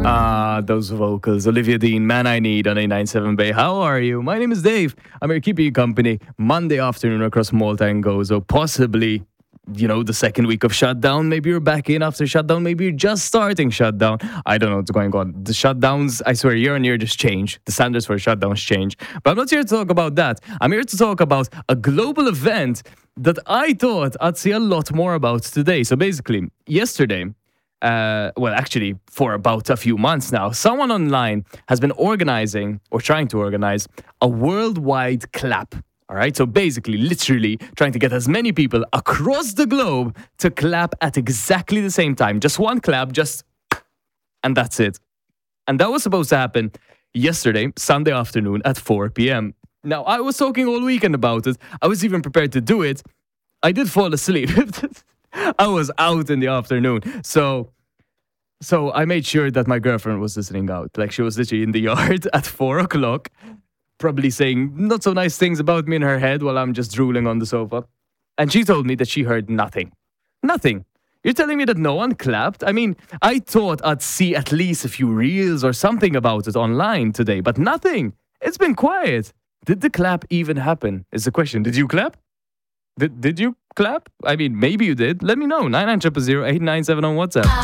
Those vocals. Olivia Dean, Man I Need on 897 Bay. How are you? My name is Dave. I'm here keeping you company Monday afternoon across Malta and Gozo. Possibly, the second week of shutdown. Maybe you're back in after shutdown. Maybe you're just starting shutdown. I don't know what's going on. The shutdowns, I swear, year on year just change. The standards for shutdowns change. But I'm not here to talk about that. I'm here to talk about a global event that I thought I'd see a lot more about today. So basically, yesterday, actually, for about a few months now, someone online has been organizing or trying to organize a worldwide clap. All right, so basically, literally trying to get as many people across the globe to clap at exactly the same time. Just one clap, and that's it. And that was supposed to happen yesterday, Sunday afternoon at 4 p.m. Now, I was talking all weekend about it. I was even prepared to do it. I did fall asleep. I was out in the afternoon. So I made sure that my girlfriend was listening out. Like, she was literally in the yard at 4 o'clock, probably saying not so nice things about me in her head while I'm just drooling on the sofa. And she told me that she heard nothing. Nothing. You're telling me that no one clapped? I mean, I thought I'd see at least a few reels or something about it online today, but nothing. It's been quiet. Did the clap even happen? Is the question. Did you clap? Did you clap? I mean, maybe you did. Let me know. 9900897 on WhatsApp.